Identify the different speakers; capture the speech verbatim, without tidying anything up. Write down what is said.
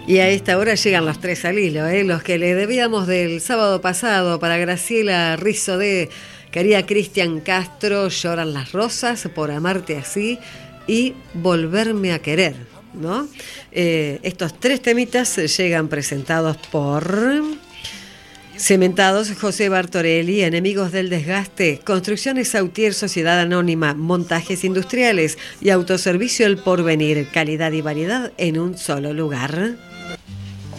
Speaker 1: Y a esta hora llegan los tres al hilo, ¿eh? Los que le debíamos del sábado pasado para Graciela Rizzo de Quería Cristian Castro, Lloran las rosas, Por amarte así y Volverme a querer, ¿no? Eh, estos tres temitas llegan presentados por Cementados José Bartorelli, Enemigos del Desgaste, Construcciones Sautier, Sociedad Anónima, Montajes Industriales y Autoservicio El Porvenir, calidad y variedad en un solo lugar.